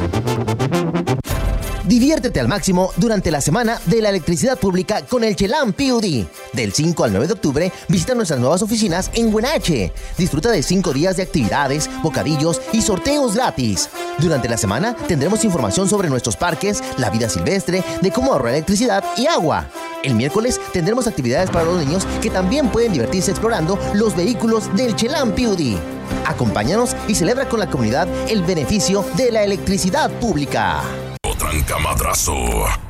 Diviértete al máximo durante la Semana de la Electricidad Pública con el Chelan PUD. Del 5 al 9 de octubre, visita nuestras nuevas oficinas en Huenache. Disfruta de 5 días de actividades, bocadillos y sorteos gratis. Durante la semana tendremos información sobre nuestros parques, la vida silvestre, de cómo ahorrar electricidad y agua. El miércoles tendremos actividades para los niños que también pueden divertirse explorando los vehículos del Chelan PUD. Acompáñanos y celebra con la comunidad el beneficio de la electricidad pública. Tranca madrazo.